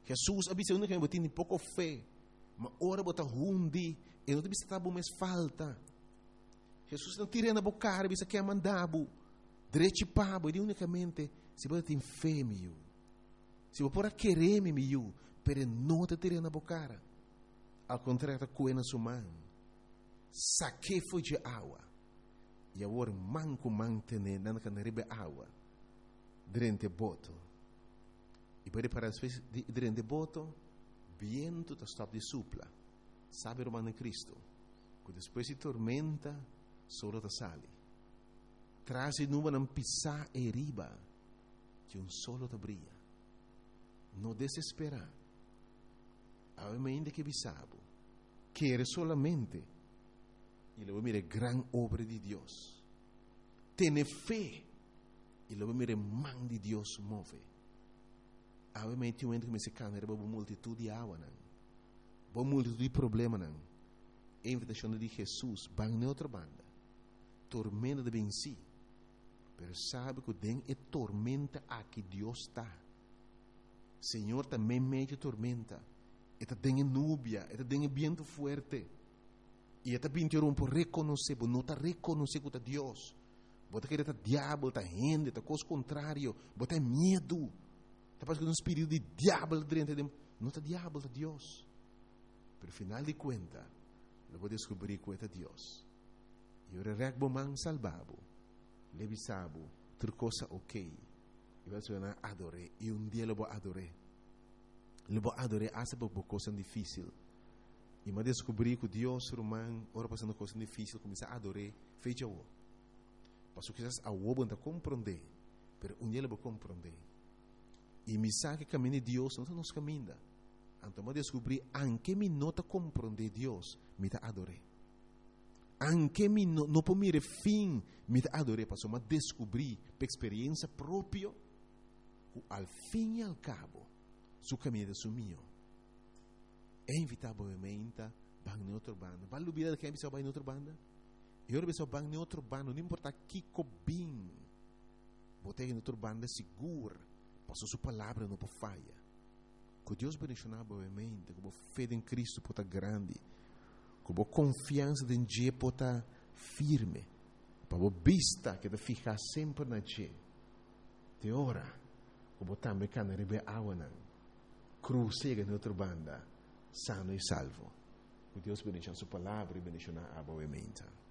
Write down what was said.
Jesus avisa que eu tenho pouco fé, mas ora bota hundi, e não te bisa mais falta. Jesus não tira na boca, bisa que é mandabo, direito pabo, e unicamente se você tem fé meu, se você pode querer meu, pero não te tira na boca. Ao contrário, coe na sua mão, saque foi de água, e agora manco mantene na canaribe água, durante o boto. E pode para as vezes durante o boto, viento está stop de supla, sabe o mano Cristo, que depois se tormenta, solo te sale. Traz nuvem não pisar e riba, que solo te brilha. Não desesperar. Obviamente que bisabo, quer solamente, e lo mire gran obra de Deus. Tiene fé, e lo mire man de Deus move. Obviamente o que me se cana, uma multitud de água, uma multitud de problemas, a invitação de Jesus, van na outra banda, tormenta de venci, pero sabe que tem é tormenta aqui Deus está. Senhor também meio tormenta, eta tem nubia, eta tem viento fuerte, e eta pintou por reconhecer, por não reconhecer que é Deus, bota que é diabo, tá gente, tá coisa contrário, bota medo. Está que um espírito de diabo dentro de não está diabo, está Deus. Pero final de conta, eu vou descobrir que é Deus. E eu regbo man salvabo, levisabo, outra coisa ok. E vai ser adoré. E dia eu vou adoré. Eu vou adoré hasta por coisa difícil. E eu descobri que Deus romano, ora passando coisa difícil, começa a adorar, fecha o. Passo que a o não compreender, pero dia eu vou compreender. E me sabe que caminho de Deus, não nos caminha. Então, eu descobri, anche me nota compreender Deus, me ta adorei. Anche me não por mire fim, me ta adorei, passou, mas descobri, por experiência própria, que ao fim e ao cabo, su caminho é sumio. É inevitavelmente, vai em outra banda. Vai lubida que é pessoa vai em outra banda? E outra pessoa vai em outra banda, não importa que cobim. Botei em outra banda segura. Passou sua palavra não pode falha. Que Deus bendicionar boamente, que a fé em Cristo pode estar grande, que a confiança em Deus pode estar firme, para a vista que te ficar sempre na Deus. De hora, que a também can rebe água não, cruzega na outra banda, sano e salvo. Que Deus bendicionar sua palavra e bendicionar boamente.